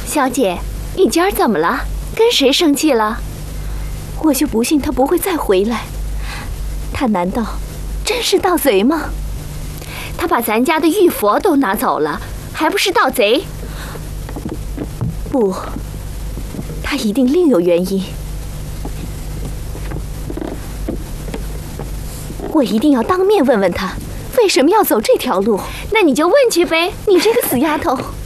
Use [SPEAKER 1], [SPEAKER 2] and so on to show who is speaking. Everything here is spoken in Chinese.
[SPEAKER 1] 小姐，你今儿怎么了？跟谁生气了？
[SPEAKER 2] 我就不信他不会再回来。他难道真是盗贼吗？
[SPEAKER 1] 他把咱家的玉佛都拿走了，还不是盗贼？
[SPEAKER 2] 不，他一定另有原因。我一定要当面问问他，为什么要走这条路。
[SPEAKER 1] 那你就问去呗。
[SPEAKER 2] 你这个死丫头！